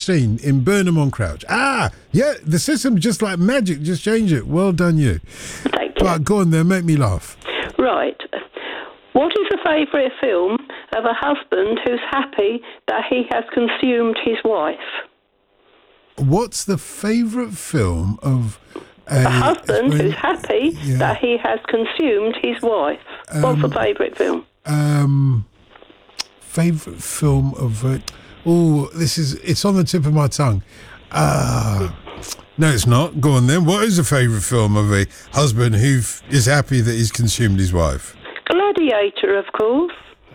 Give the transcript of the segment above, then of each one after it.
16 in Burnham-on-Crouch. Yeah, the system's just like magic. Just change it. Well done, you. Thank you. But go on then, make me laugh. Right. What is a favourite film of a husband who's happy that he has consumed his wife? What's the favourite film of A husband who's happy that he has consumed his wife. What's the favourite film? Favourite film of... it's on the tip of my tongue. No, it's not. Go on then. What is a favourite film of a husband who is happy that he's consumed his wife? Gladiator, of course.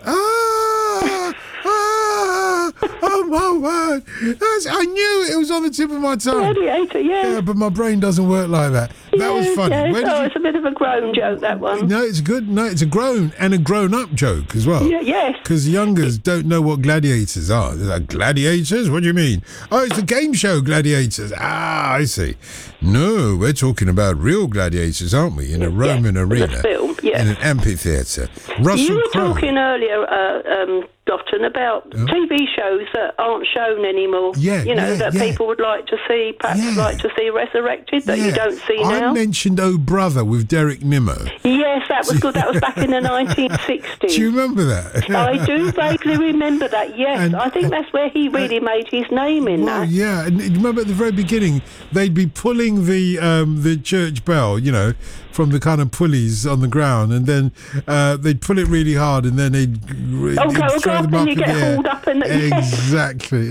Oh my word! I knew it was on the tip of my tongue. Gladiator, yeah. Yeah, but my brain doesn't work like that. That was funny. Yes. It's a bit of a grown joke, that one. No, it's good. No, it's a grown and a grown-up joke as well. Yeah, yes. Because youngers don't know what gladiators are. They're like, gladiators? What do you mean? Oh, it's the game show Gladiators. I see. No, we're talking about real gladiators, aren't we? In a Roman arena. Film, yes. In an amphitheatre. Russell You were Crowe. talking earlier, Dotton, about TV shows that aren't shown anymore. People would like to see, perhaps like to see resurrected, that you don't see now. I mentioned Oh Brother with Derek Nimmo. Yes, that was good. That was back in the 1960s. Do you remember that? I do vaguely remember that, yes. I think that's where he really made his name in that. Yeah, and remember at the very beginning, they'd be pulling the church bell, from the kind of pulleys on the ground, and then they'd pull it really hard, and then they'd throw them up and you get hauled up. Exactly.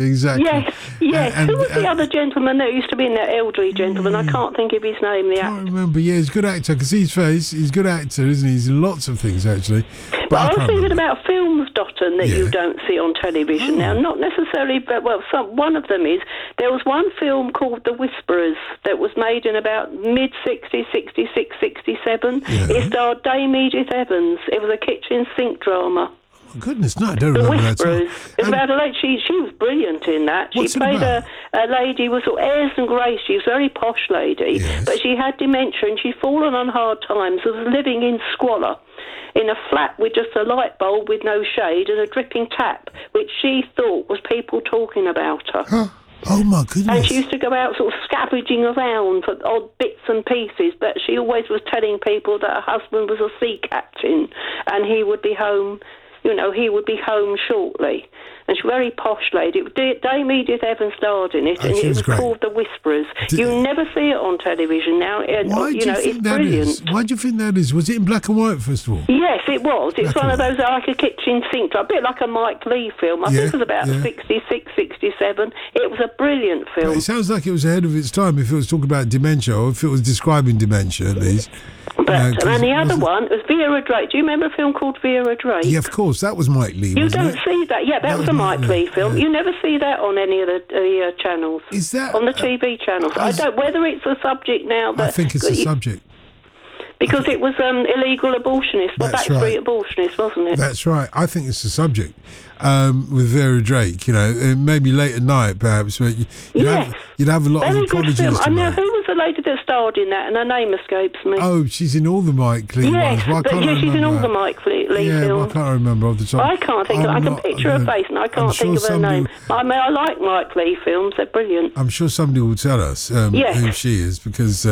Yes. Who was the other gentleman that used to be in that elderly gentleman? I can't think of his name. I can't remember. Yeah, he's a good actor. I can see his face. He's a good actor, isn't he? He's in lots of things, actually. But I was thinking about films, Dotton, that you don't see on television now. Not necessarily, but one of them is, there was one film called The Whisperers that was made in about mid-60s, 66, 67. Yeah. It starred Dame Edith Evans. It was a kitchen sink drama. Goodness, no, I don't remember that at all. It was about a lady. She was brilliant in that. She played a lady with sort of airs and grace. She was a very posh lady, but she had dementia and she'd fallen on hard times. Was living in squalor, in a flat with just a light bulb with no shade and a dripping tap, which she thought was people talking about her. Huh. Oh my goodness. And she used to go out sort of scavenging around for odd bits and pieces, but she always was telling people that her husband was a sea captain and he would be home. He would be home shortly. And she's a very posh lady. Dame Edith Evans starred in it, and it was called The Whisperers. You never see it on television now. Why do you think that is? Why do you think that is? Was it in black and white, first of all? Yes, it was. It's one of those like a kitchen sink, a bit like a Mike Leigh film. I think it was about 66, 67. It was a brilliant film. But it sounds like it was ahead of its time if it was talking about dementia, or if it was describing dementia, at least. And the other one was Vera Drake. Do you remember a film called Vera Drake? Yeah, of course. That was Mike Leigh, You don't see that. Yeah, that was a Mike Leigh film. You never see that on any of the channels. Is that... On the TV channels. I don't... Whether it's a subject now... I think it's a subject. Because it was illegal abortionist. Well, backstreet abortionist, wasn't it? That's right. I think it's a subject with Vera Drake, maybe late at night, perhaps. But you'd have a lot of apologies. I know who was the lady that starred in that, and her name escapes me. Oh, she's in all the Mike Leigh ones. She's in all the Mike Leigh films. I can't remember off the top. I can't think I can picture her face, and I can't think of her name. I like Mike Leigh films. They're brilliant. I'm sure somebody will tell us who she is, because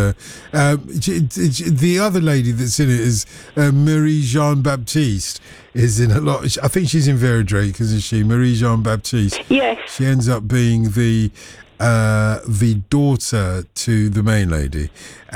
the other lady that's in it is Marie Jean Baptiste. Is in a lot. I think she's in Vera Drake, isn't she? Marie Jean Baptiste. Yes. She ends up being the daughter to the main lady,